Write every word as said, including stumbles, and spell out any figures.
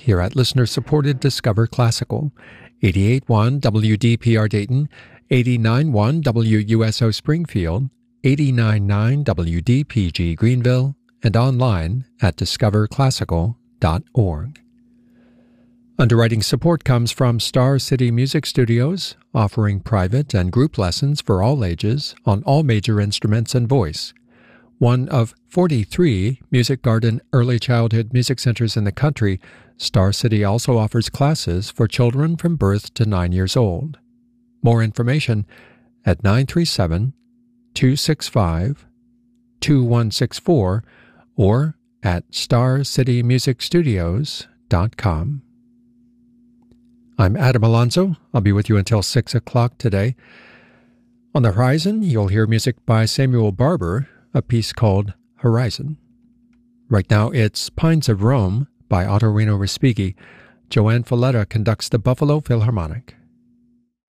here at listener-supported Discover Classical, eighty-eight point one W D P R Dayton, eighty-nine point one W U S O Springfield, eighty-nine point nine W D P G Greenville, and online at discover classical dot org. Underwriting support comes from Star City Music Studios, offering private and group lessons for all ages on all major instruments and voice. One of forty-three Music Garden early childhood music centers in the country, Star City also offers classes for children from birth to nine years old. More information at nine three seven, two six five, two one six four or at star city music studios dot com. I'm Adam Alonso. I'll be with you until six o'clock today. On the horizon, you'll hear music by Samuel Barber, a piece called Horizon. Right now, it's Pines of Rome by Ottorino Respighi. Joanne Folletta conducts the Buffalo Philharmonic.